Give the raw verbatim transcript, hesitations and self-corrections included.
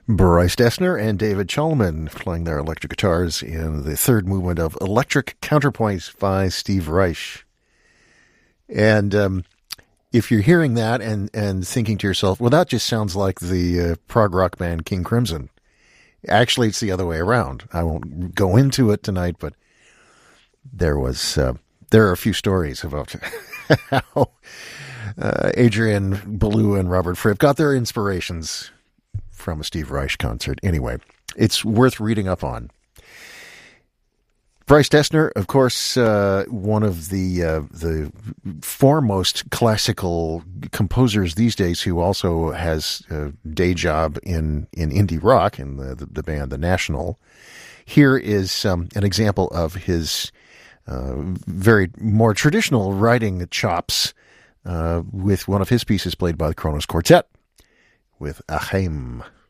Bryce Dessner and David Chalman playing their electric guitars in the third movement of Electric Counterpoint by Steve Reich. And um, if you're hearing that and, and thinking to yourself, well, that just sounds like the uh, prog rock band King Crimson. Actually, it's the other way around. I won't go into it tonight, but there was uh, there are a few stories about how uh, Adrian Belew and Robert Fripp got their inspirations from a Steve Reich concert. Anyway, it's worth reading up on. Bryce Dessner, of course, uh, one of the uh, the foremost classical composers these days, who also has a day job in, in indie rock in the, the, the band The National. Here is um, an example of his uh, very more traditional writing chops uh, with one of his pieces played by the Kronos Quartet with Achaim.